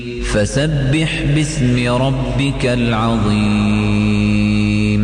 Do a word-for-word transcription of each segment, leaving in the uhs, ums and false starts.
Fasabbih bismi rabbikal azim.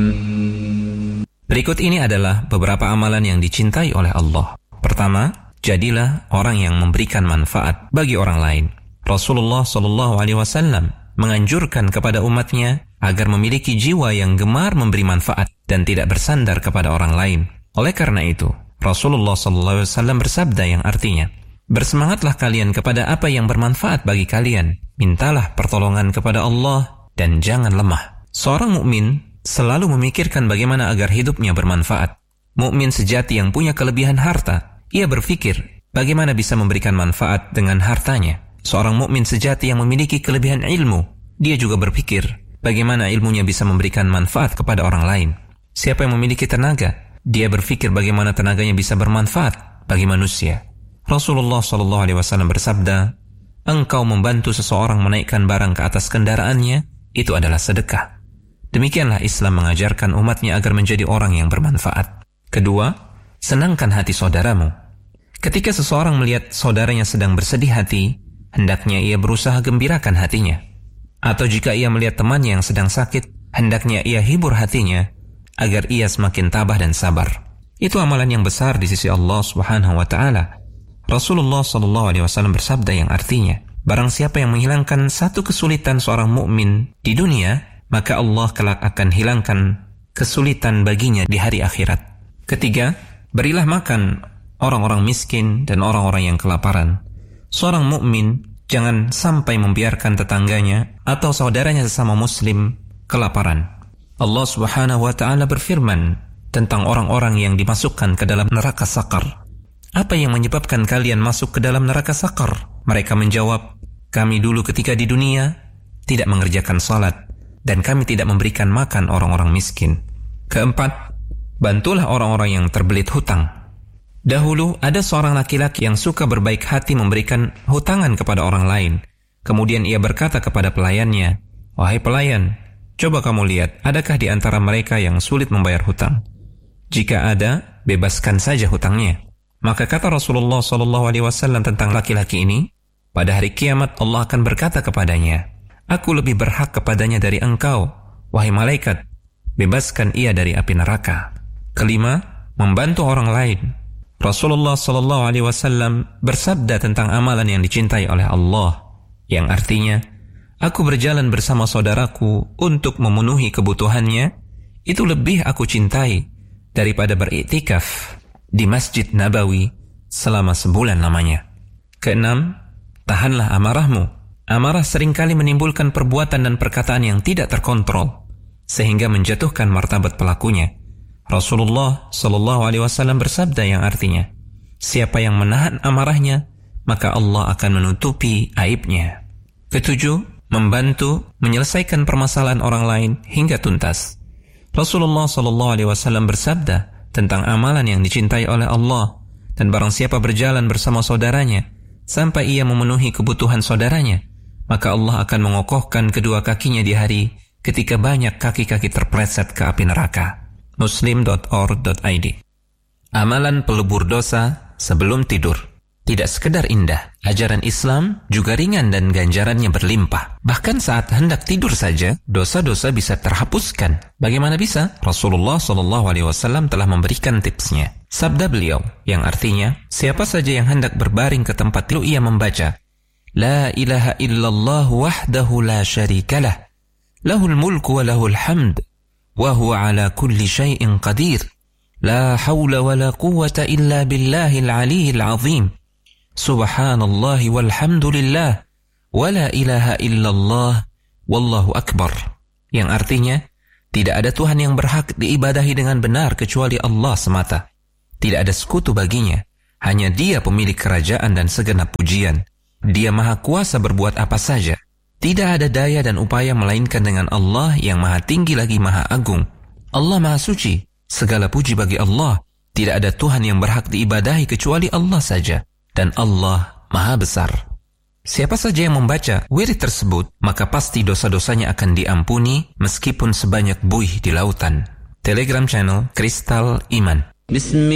Berikut ini adalah beberapa amalan yang dicintai oleh Allah. Pertama, jadilah orang yang memberikan manfaat bagi orang lain. Rasulullah shallallahu alaihi wasallam menganjurkan kepada umatnya agar memiliki jiwa yang gemar memberi manfaat dan tidak bersandar kepada orang lain. Oleh karena itu, Rasulullah shallallahu alaihi wasallam bersabda yang artinya, bersemangatlah kalian kepada apa yang bermanfaat bagi kalian. Mintalah pertolongan kepada Allah dan jangan lemah. Seorang mukmin selalu memikirkan bagaimana agar hidupnya bermanfaat. Mukmin sejati yang punya kelebihan harta, ia berpikir bagaimana bisa memberikan manfaat dengan hartanya. Seorang mukmin sejati yang memiliki kelebihan ilmu, dia juga berpikir bagaimana ilmunya bisa memberikan manfaat kepada orang lain. Siapa yang memiliki tenaga, dia berpikir bagaimana tenaganya bisa bermanfaat bagi manusia. Rasulullah shallallahu alaihi wasallam bersabda, engkau membantu seseorang menaikkan barang ke atas kendaraannya, itu adalah sedekah. Demikianlah Islam mengajarkan umatnya agar menjadi orang yang bermanfaat. Kedua, senangkan hati saudaramu. Ketika seseorang melihat saudaranya sedang bersedih hati, hendaknya ia berusaha gembirakan hatinya. Atau jika ia melihat temannya yang sedang sakit, hendaknya ia hibur hatinya agar ia semakin tabah dan sabar. Itu amalan yang besar di sisi Allah Subhanahu wa taala. Rasulullah shallallahu alaihi wasallam bersabda yang artinya, barang siapa yang menghilangkan satu kesulitan seorang mukmin di dunia, maka Allah kelak akan hilangkan kesulitan baginya di hari akhirat. Ketiga, berilah makan orang-orang miskin dan orang-orang yang kelaparan. Seorang mukmin jangan sampai membiarkan tetangganya atau saudaranya sesama muslim kelaparan. Allah Subhanahu wa taala berfirman tentang orang-orang yang dimasukkan ke dalam neraka sakar. Apa yang menyebabkan kalian masuk ke dalam neraka sakar? Mereka menjawab, kami dulu ketika di dunia tidak mengerjakan salat dan kami tidak memberikan makan orang-orang miskin. Keempat, bantulah orang-orang yang terbelit hutang. Dahulu ada seorang laki-laki yang suka berbaik hati memberikan hutangan kepada orang lain. Kemudian ia berkata kepada pelayannya, wahai pelayan, coba kamu lihat, adakah di antara mereka yang sulit membayar hutang? Jika ada, bebaskan saja hutangnya. Maka kata Rasulullah shallallahu alaihi wasallam tentang laki-laki ini, pada hari kiamat Allah akan berkata kepadanya, aku lebih berhak kepadanya dari engkau, wahai malaikat, bebaskan ia dari api neraka. Kelima, membantu orang lain. Rasulullah shallallahu alaihi wasallam bersabda tentang amalan yang dicintai oleh Allah, yang artinya, aku berjalan bersama saudaraku untuk memenuhi kebutuhannya, itu lebih aku cintai daripada beriktikaf di Masjid Nabawi selama sebulan lamanya. Keenam, tahanlah amarahmu. Amarah seringkali menimbulkan perbuatan dan perkataan yang tidak terkontrol, sehingga menjatuhkan martabat pelakunya. Rasulullah shallallahu alaihi wasallam bersabda yang artinya, siapa yang menahan amarahnya, maka Allah akan menutupi aibnya. Ketujuh, membantu menyelesaikan permasalahan orang lain hingga tuntas. Rasulullah shallallahu alaihi wasallam bersabda tentang amalan yang dicintai oleh Allah, dan barang siapa berjalan bersama saudaranya sampai ia memenuhi kebutuhan saudaranya, maka Allah akan mengokohkan kedua kakinya di hari ketika banyak kaki-kaki terpleset ke api neraka. muslim dot org dot i d. Amalan pelebur dosa sebelum tidur. Tidak sekedar indah, ajaran Islam juga ringan dan ganjarannya berlimpah. Bahkan saat hendak tidur saja, dosa-dosa bisa terhapuskan. Bagaimana bisa? Rasulullah shallallahu alaihi wasallam telah memberikan tipsnya. Sabda beliau, yang artinya, siapa saja yang hendak berbaring ke tempat lalu ia membaca, La ilaha illallah wahdahu la syarikalah, lahul mulku wa lahul hamd, wa huwa ala kulli syai'in qadir, la hawla wa la quwwata illa billahil aliyil azim. Subhanallah walhamdulillah wa la ilaha illallah wallahu akbar. Yang artinya, tidak ada Tuhan yang berhak diibadahi dengan benar kecuali Allah semata. Tidak ada sekutu baginya, hanya Dia pemilik kerajaan dan segenap pujian. Dia maha kuasa berbuat apa saja. Tidak ada daya dan upaya melainkan dengan Allah yang maha tinggi lagi maha agung. Allah maha suci, segala puji bagi Allah. Tidak ada Tuhan yang berhak diibadahi kecuali Allah saja. Dan Allah maha besar. Siapa saja yang membaca wirid tersebut, maka pasti dosa-dosanya akan diampuni meskipun sebanyak buih di lautan. Telegram channel Kristal Iman. Bismillah.